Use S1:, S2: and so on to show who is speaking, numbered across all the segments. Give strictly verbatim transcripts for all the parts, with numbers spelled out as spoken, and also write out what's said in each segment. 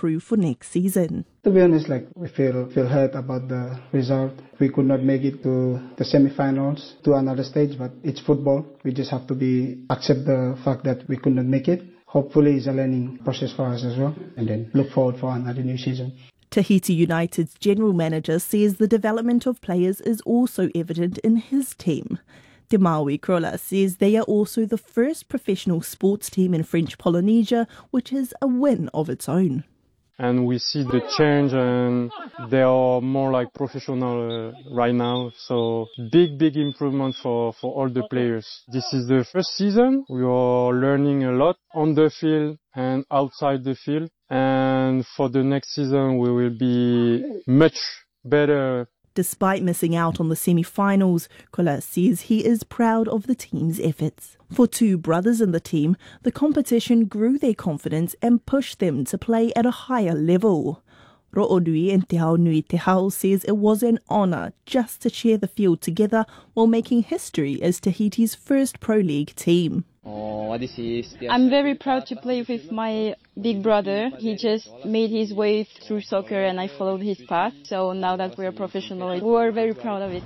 S1: improve for next season.
S2: To be honest, like we feel feel hurt about the result. We could not make it to the semi-finals, to another stage, but it's football. We just have to be accept the fact that we could not make it. Hopefully it's a learning process for us as well, and then look forward for another new season.
S1: Tahiti United's general manager says the development of players is also evident in his team. Te Maui Krola says they are also the first professional sports team in French Polynesia, which is a win of its own.
S3: And we see the change, and they are more like professional uh, right now. So big, big improvement for, for all the players. This is the first season. We are learning a lot on the field and outside the field. And for the next season, we will be much better.
S1: Despite missing out on the semi-finals, Kola says he is proud of the team's efforts. For two brothers in the team, the competition grew their confidence and pushed them to play at a higher level. Ro'onui and Te Hao Nui Te Hao says it was an honour just to share the field together while making history as Tahiti's first Pro League team.
S4: I'm very proud to play with my big brother. He just made his way through soccer and I followed his path. So now that we're professional, we're very proud of it.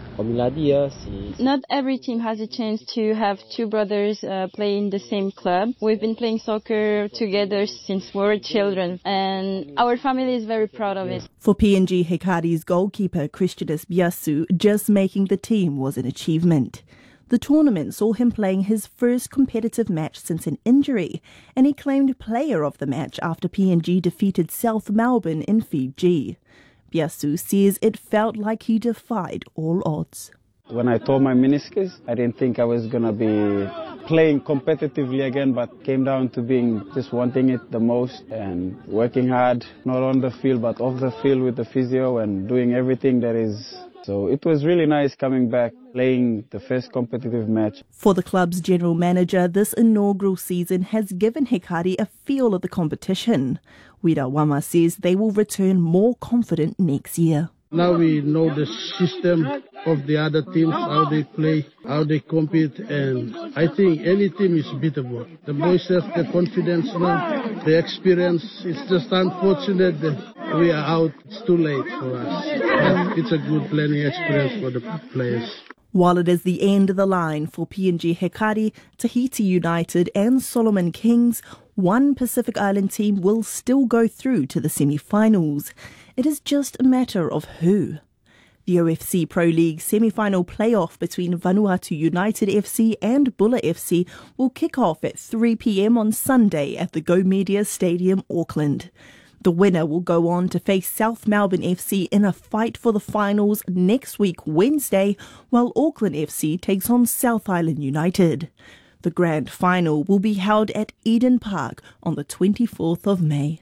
S4: Not every team has a chance to have two brothers uh, play in the same club. We've been playing soccer together since we were children and our family is very proud of it.
S1: For P N G Hekari's goalkeeper Christianis Biasu, just making the team was an achievement. The tournament saw him playing his first competitive match since an injury, and he claimed player of the match after P N G defeated South Melbourne in Fiji. Biasu says it felt like he defied all odds.
S5: When I tore my meniscus, I didn't think I was going to be playing competitively again, but came down to being just wanting it the most and working hard, not on the field, but off the field with the physio and doing everything that is. So it was really nice coming back, playing the first competitive match.
S1: For the club's general manager, this inaugural season has given Hekari a feel of the competition. Wira Wama says they will return more confident next year.
S6: Now we know the system of the other teams, how they play, how they compete, and I think any team is beatable. The boys have the confidence now, the experience. It's just unfortunate that we are out. It's too late for us. But it's a good learning experience for the players.
S1: While it is the end of the line for P N G Hekari, Tahiti United and Solomon Kings, one Pacific Island team will still go through to the semi-finals. It is just a matter of who. The O F C Pro League semi-final playoff between Vanuatu United F C and Bulla F C will kick off at three p.m. on Sunday at the Go Media Stadium, Auckland. The winner will go on to face South Melbourne F C in a fight for the finals next week Wednesday, while Auckland F C takes on South Island United. The grand final will be held at Eden Park on the twenty-fourth of May.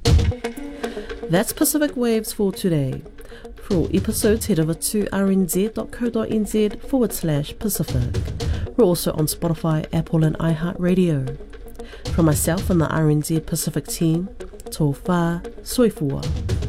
S7: That's Pacific Waves for today. For all episodes, head over to rnz.co.nz forward slash Pacific. We're also on Spotify, Apple and iHeartRadio. From myself and the R N Z Pacific team, tō whā, soifua.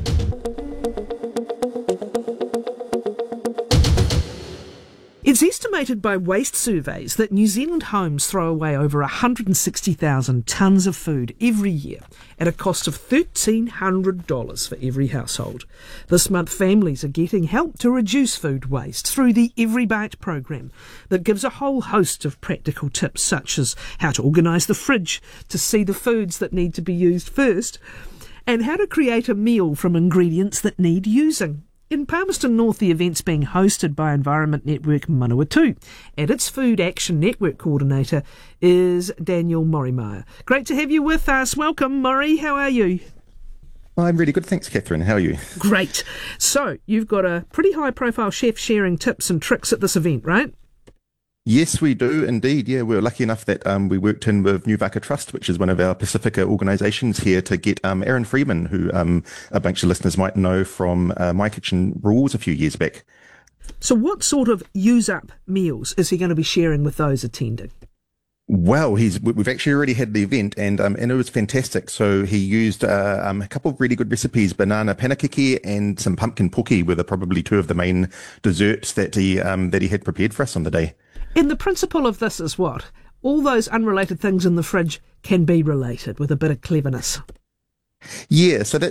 S8: It's estimated by Waste Surveys that New Zealand homes throw away over one hundred sixty thousand tonnes of food every year at a cost of one thousand three hundred dollars for every household. This month, families are getting help to reduce food waste through the Every Bite program that gives a whole host of practical tips, such as how to organise the fridge to see the foods that need to be used first, and how to create a meal from ingredients that need using. In Palmerston North, the event's being hosted by Environment Network Manawatu, and its Food Action Network coordinator is Daniel Morimeyer. Great to have you with us. Welcome, Mori. How are you?
S9: I'm really good, thanks, Catherine. How are you?
S8: Great. So, you've got a pretty high-profile chef sharing tips and tricks at this event, right?
S9: Yes, we do indeed. Yeah, we were lucky enough that um, we worked in with New Vaka Trust, which is one of our Pacifica organisations here, to get um, Aaron Freeman, who um, a bunch of listeners might know from uh, My Kitchen Rules a few years back.
S8: So what sort of use-up meals is he going to be sharing with those attending?
S9: Well, he's we've actually already had the event, and um, and it was fantastic. So he used uh, um, a couple of really good recipes: banana panakiki and some pumpkin poki were the, probably two of the main desserts that he um, that he had prepared for us on the day.
S8: And the principle of this is what? All those unrelated things in the fridge can be related with a bit of cleverness.
S9: Yeah, so that